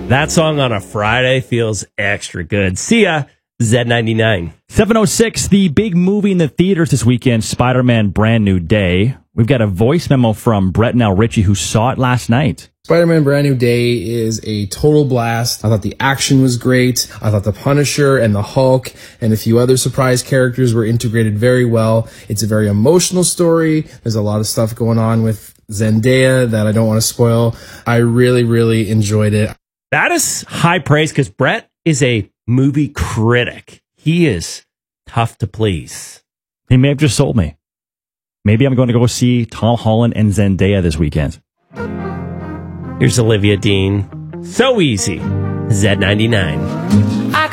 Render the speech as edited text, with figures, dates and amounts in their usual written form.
That song on a Friday feels extra good. See ya, Z99. 7:06, the big movie in the theaters this weekend, Spider-Man Brand New Day. We've got a voice memo from Brett and Al Ritchie, who saw it last night. Spider-Man Brand New Day is a total blast. I thought the action was great. I thought the Punisher and the Hulk and a few other surprise characters were integrated very well. It's a very emotional story. There's a lot of stuff going on with Zendaya that I don't want to spoil. I really, really enjoyed it. That is high praise because Brett is a movie critic. He is tough to please. He may have just sold me. Maybe I'm going to go see Tom Holland and Zendaya this weekend. Here's Olivia Dean. So easy. Z99.